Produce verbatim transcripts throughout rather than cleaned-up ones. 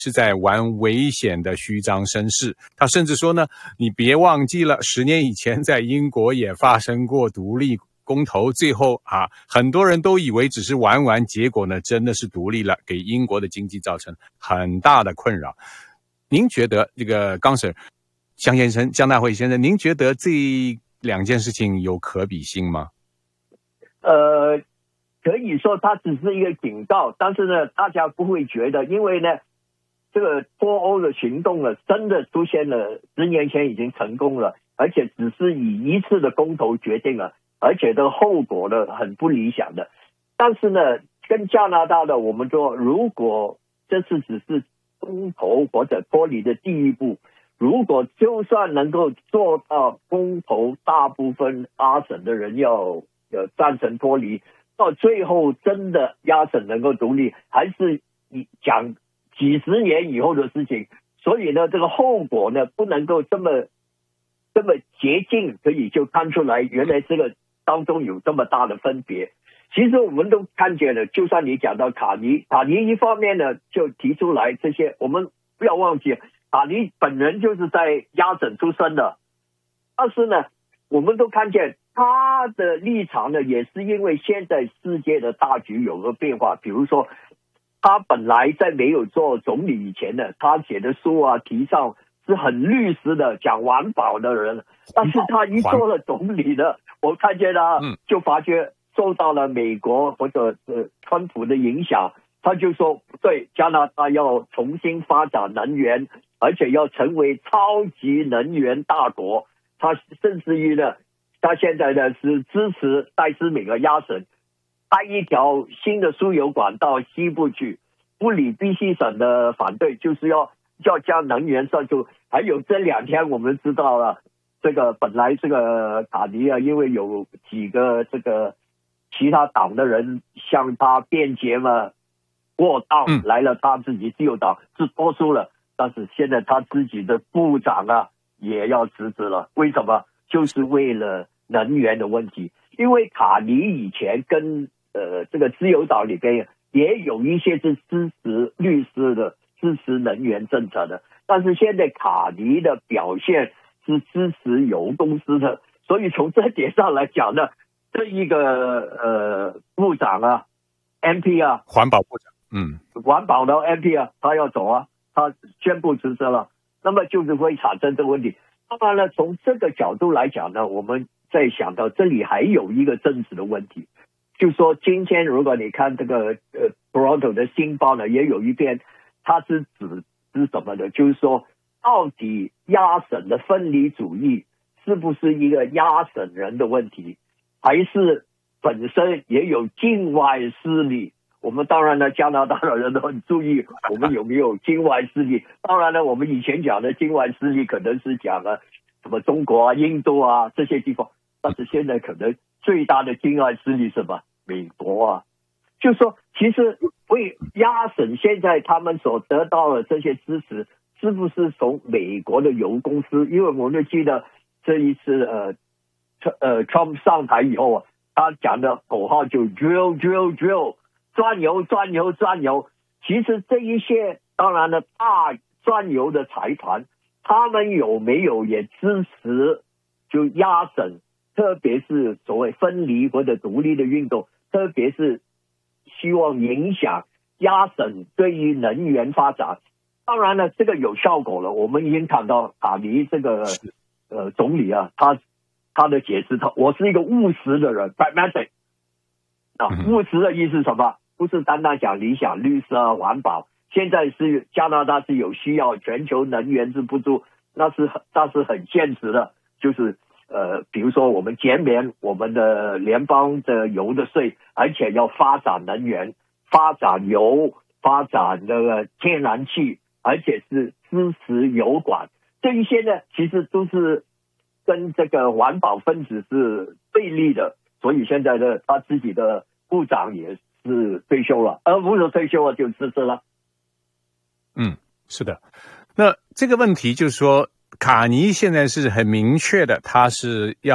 是在玩危险的虚张声势。他甚至说呢，你别忘记了，十年以前在英国也发生过独立公投，最后啊，很多人都以为只是玩玩，结果呢，真的是独立了，给英国的经济造成很大的困扰。您觉得这个刚 Sir 江先生、江大辉先生，您觉得这两件事情有可比性吗？ 呃，可以说它只是一个警告，但是呢，大家不会觉得，因为呢，这个脱欧的行动呢，真的出现了，十年前已经成功了，而且只是以一次的公投决定了，而且这个后果呢很不理想的。但是呢，跟加拿大的我们说，如果这次只是公投或者脱离的第一步，如果就算能够做到公投大部分阿省的人要呃赞成脱离，到最后真的亚省能够独立，还是讲几十年以后的事情。所以呢，这个后果呢不能够这么这么捷径可以就看出来，原来这个当中有这么大的分别。其实我们都看见了，就算你讲到卡尼，卡尼一方面呢就提出来这些，我们不要忘记，卡尼本人就是在亚省出生的，但是呢，我们都看见他的立场呢，也是因为现在世界的大局有个变化。比如说，他本来在没有做总理以前呢，他写的书啊、提倡是很律师的，讲环保的人，但是他一做了总理呢，我看见他就发觉受到了美国或者呃川普的影响，他就说不对，加拿大要重新发展能源，而且要成为超级能源大国。他甚至于呢，他现在呢是支持戴斯敏和亚省开一条新的输油管到西部去，不理 B C 省的反对，就是要要将能源上就。还有这两天我们知道了，这个本来这个卡尼啊，因为有几个这个其他党的人向他辩解嘛，过当来了，他自己自由党是多数了，但是现在他自己的部长啊也要辞职了。为什么？就是为了能源的问题。因为卡尼以前跟呃这个自由党里边也有一些是支持律师的，支持能源政策的，但是现在卡尼的表现是支持油公司的，所以从这点上来讲呢，这一个呃部长啊 M P 啊， 环保部长，嗯， 环保的 M P 啊，他要走啊，他宣布辞职了，那么就是会产生这个问题。当然了，从这个角度来讲呢，我们再想到这里还有一个政治的问题，就是说今天如果你看这个呃 Toronto 的新报呢，也有一篇，它是指是什么呢？就是说到底亚省的分离主义是不是一个亚省人的问题，还是本身也有境外势力？我们当然呢，加拿大的人都很注意我们有没有境外势力。当然呢，我们以前讲的境外势力可能是讲了什么中国啊、印度啊这些地方，但是现在可能最大的境外势力是什么？美国啊。就是说，其实为亚省现在他们所得到的这些支持，是不是从美国的油公司？因为我们记得这一次呃呃 Trump 上台以后啊，他讲的口号就 drill drill drill， 钻油钻油钻油。其实这一些当然了，大钻油的财团，他们有没有也支持就亚省，特别是所谓分离或者独立的运动，特别是希望影响亚省对于能源发展。当然了，这个有效果了。我们已经看到卡尼这个呃总理啊，他他的解释，他我是一个务实的人 ，pragmatic 啊，务实的意思是什么？不是单单讲理想、绿色啊、环保。现在是加拿大是有需要，全球能源是不足，那是那是很现实的，就是呃，比如说我们减免我们的联邦的油的税，而且要发展能源，发展油，发展那个天然气，而且是支持油管，这一些呢，其实都是跟这个环保分子是对立的。所以现在呢，他自己的部长也是退休了，而不是退休了就辞职了。 嗯，是的。那这个问题就是说，卡尼现在是很明确的，他是要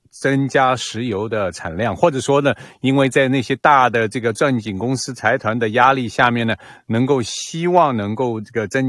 增加石油的产量，或者说呢，因为在那些大的这个钻井公司财团的压力下面呢，能够希望能够这个增